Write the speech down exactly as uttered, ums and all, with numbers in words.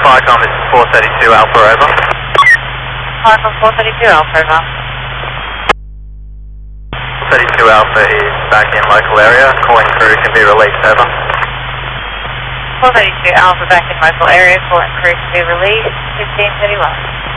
Clarcom, this is four thirty-two Alpha, over. Clarcom four thirty-two Alpha, over. four thirty-two Alpha is back in local area, calling crew can be released, over. four thirty-two Alpha back in local area, calling crew can be released, fifteen thirty-one.